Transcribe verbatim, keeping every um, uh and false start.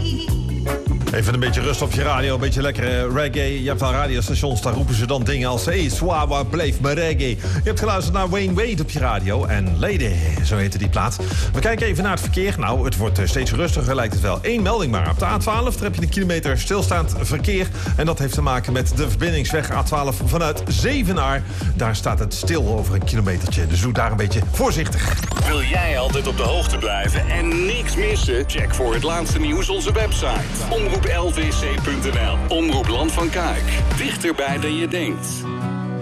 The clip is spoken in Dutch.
Even een beetje rust op je radio, een beetje lekkere reggae. Je hebt al radiostations, daar roepen ze dan dingen als... Hey, Swawa, bleef maar reggae. Je hebt geluisterd naar Wayne Wade op je radio. En Lady, zo heette die plaat. We kijken even naar het verkeer. Nou, het wordt steeds rustiger, lijkt het wel. Eén melding maar. Op de A twaalf daar heb je een kilometer stilstaand verkeer. En dat heeft te maken met de verbindingsweg A twaalf vanuit Zevenaar. Daar staat het stil over een kilometertje. Dus doe daar een beetje voorzichtig. Wil jij altijd op de hoogte blijven en niks missen? Check voor het laatste nieuws onze website. omroep l v c punt n l. Omroep Land van Kuik. Dichterbij dan je denkt.